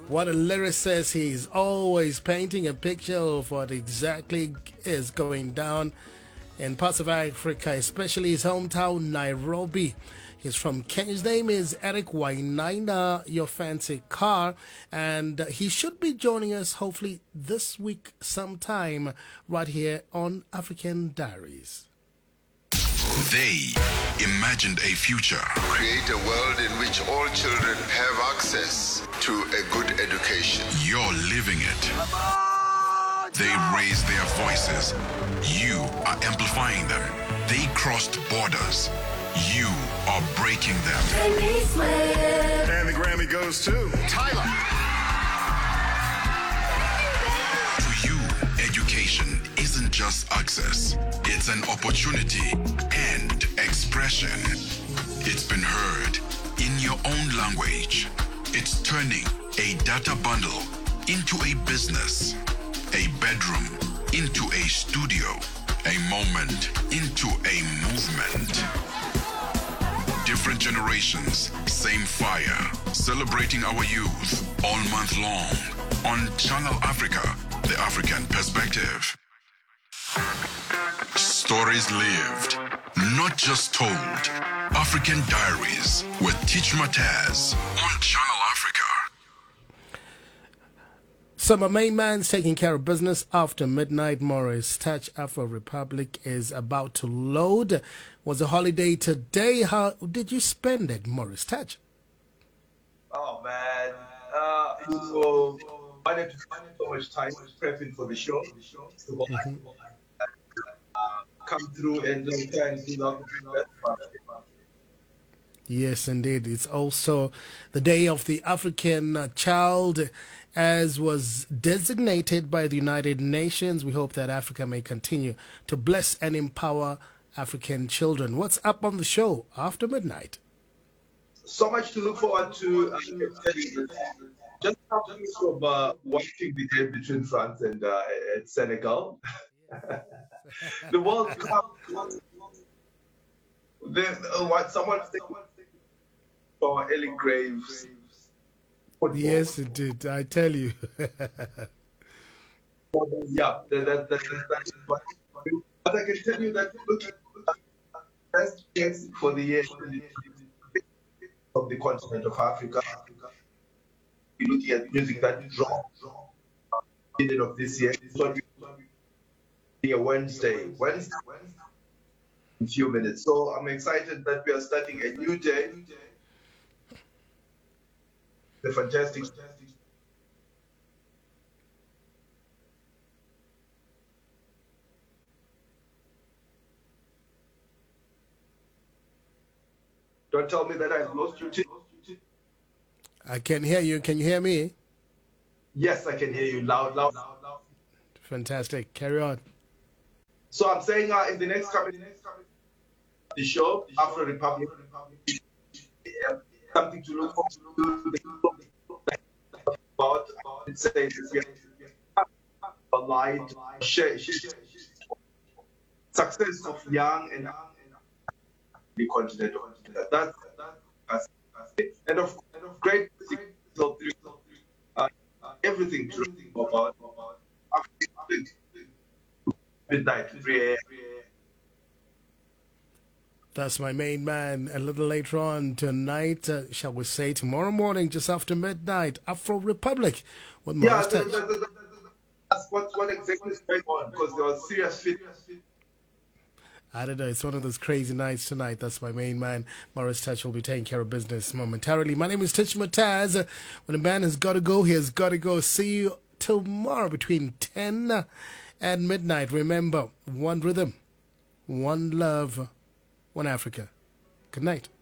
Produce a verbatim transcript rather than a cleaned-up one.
What a lyricist. He's always painting a picture of what exactly is going down in parts of Africa, especially his hometown, Nairobi. He's from Kenya. His name is Eric Wainaina, your fancy car, and he should be joining us hopefully this week sometime right here on African Diaries. They imagined a future. Create a world in which all children have access to a good education. You're living it. They raised their voices. You are amplifying them. They crossed borders. You are breaking them. And the Grammy goes to Tyler. To you, education isn't just access. It's an opportunity and expression. It's been heard in your own language. It's turning a data bundle into a business, a bedroom into a studio, a moment into a movement. Different generations, same fire. Celebrating our youth all month long on Channel Africa, the African perspective. Stories lived, not just told. African Diaries with Teach Mataz on Channel Africa. So my main man's taking care of business after midnight. Morris Touch Afro Republic is about to load. Was a holiday today. How did you spend it, Morris Touch? Oh man, uh, you know, I wanted to spend so much time prepping for the show. So, mm-hmm. uh, come through and try and do that. Yes, indeed. It's also the Day of the African Child, as was designated by the United Nations. We hope that Africa may continue to bless and empower African children. What's up on the show after midnight? So much to look forward to. Uh, just after from uh, watching the game between France and, uh, and Senegal. The World Cup. The, uh, what someone said for Ellen Graves. Yes, it did. I tell you. Yeah, that, that, that, that is what. But I can tell you that looking at the best case for the year of the continent of Africa, we're looking at music that dropped beginning of this year. This one be a Wednesday, Wednesday, Wednesday, in a few minutes. So I'm excited that we are starting a new day. The fantastic. Don't tell me that I've lost you. I can hear you. Can you hear me? Yes, I can hear you loud, loud, loud, loud. Fantastic. Carry on. So I'm saying uh, in the next coming, the show, Afro Republic, something to look forward to. About, it says a light, share, success of young and the continent. That's, that's, that's it. And of great uh, everything to about midnight prayer. That's my main man. A little later on tonight, uh, shall we say tomorrow morning, just after midnight, Afro Republic with Morris Yeah, Touch. the, the, the, the, that's what, what exactly is going on, because there was serious fit. I don't know. It's one of those crazy nights tonight. That's my main man. Morris Touch will be taking care of business momentarily. My name is Teach Mataz. When a man has got to go, he has got to go. See you tomorrow between ten and midnight. Remember, one rhythm, one love, one Africa. Good night.